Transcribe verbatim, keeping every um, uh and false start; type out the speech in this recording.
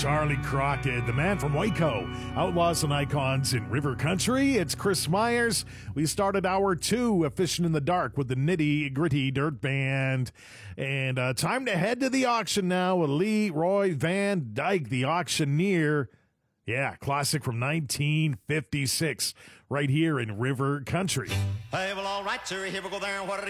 Charlie Crockett, the man from Waco, Outlaws and Icons in River Country. It's Chris Myers. We started hour two of Fishing in the Dark with the Nitty Gritty Dirt Band. And uh, time to head to the auction now with Leroy Van Dyke, the auctioneer. Yeah, classic from nineteen fifty-six, right here in River Country. Hey, well, all right, sir, here we go there. What are